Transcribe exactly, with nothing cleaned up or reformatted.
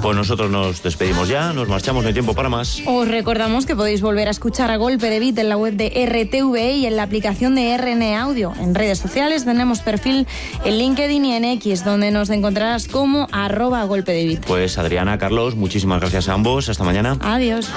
Pues nosotros nos despedimos ya, nos marchamos, no hay tiempo para más. Os recordamos que podéis volver a escuchar A Golpe de Beat en la web de R T V E y en la aplicación de R N Audio. En redes sociales tenemos perfil en LinkedIn y en X, donde nos encontrarás como arroba golpe de beat. Pues Adriana, Carlos, muchísimas gracias a ambos. Hasta mañana. Adiós.